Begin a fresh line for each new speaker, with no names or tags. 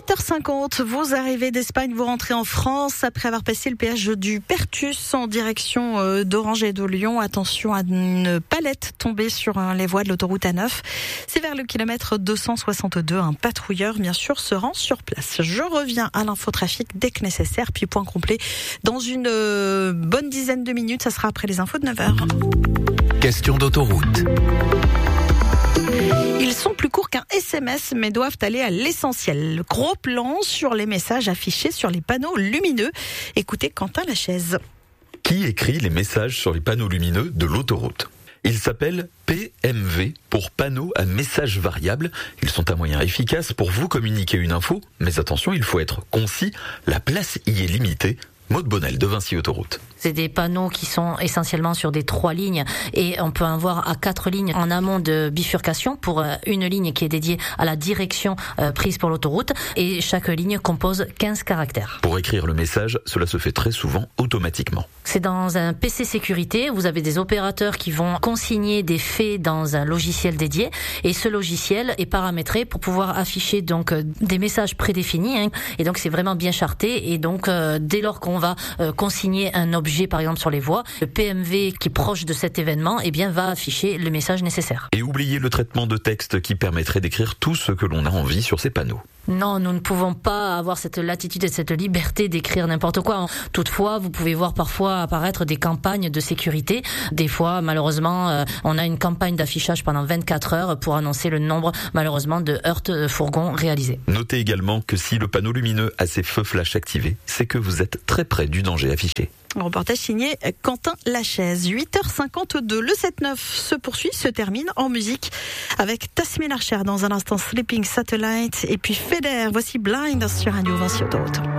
8h50, vous arrivez d'Espagne, vous rentrez en France après avoir passé le péage du Pertus en direction d'Orange et de Lyon. Attention à une palette tombée sur les voies de l'autoroute A9. C'est vers le kilomètre 262. Un patrouilleur, bien sûr, se rend sur place. Je reviens à l'infotrafic dès que nécessaire, puis point complet dans une bonne dizaine de minutes. Ça sera après les infos de 9h.
Question d'autoroute.
Ils sont plus courts qu'un SMS, mais doivent aller à l'essentiel. Gros plan sur les messages affichés sur les panneaux lumineux. Écoutez Quentin Lachaise.
Qui écrit les messages sur les panneaux lumineux de l'autoroute ? Il s'appelle PMV pour panneaux à messages variables. Ils sont un moyen efficace pour vous communiquer une info, mais attention, il faut être concis, la place y est limitée. Maud Bonnel de Vinci Autoroute.
C'est des panneaux qui sont essentiellement sur des 3 lignes et on peut en voir à 4 lignes en amont de bifurcation pour une ligne qui est dédiée à la direction prise pour l'autoroute et chaque ligne compose 15 caractères.
Pour écrire le message, cela se fait très souvent automatiquement.
C'est dans un PC sécurité, vous avez des opérateurs qui vont consigner des faits dans un logiciel dédié et ce logiciel est paramétré pour pouvoir afficher donc des messages prédéfinis et donc c'est vraiment bien charté et donc dès lors qu'on va consigner un objet par exemple sur les voies, le PMV qui est proche de cet événement va afficher le message nécessaire.
Et oubliez le traitement de texte qui permettrait d'écrire tout ce que l'on a envie sur ces panneaux.
Non, nous ne pouvons pas avoir cette latitude et cette liberté d'écrire n'importe quoi. Toutefois, vous pouvez voir parfois apparaître des campagnes de sécurité. Des fois, malheureusement, on a une campagne d'affichage pendant 24 heures pour annoncer le nombre, malheureusement, de heurts de fourgons réalisés.
Notez également que si le panneau lumineux a ses feux flash activés, c'est que vous êtes très près du danger affiché.
Un reportage signé Quentin Lachaise. 8h52, le 7-9 se poursuit, se termine en musique avec Tasmin Archer dans un instant, Sleeping Satellite et puis Feder. Voici Blind sur Radio Vinci Autoroute.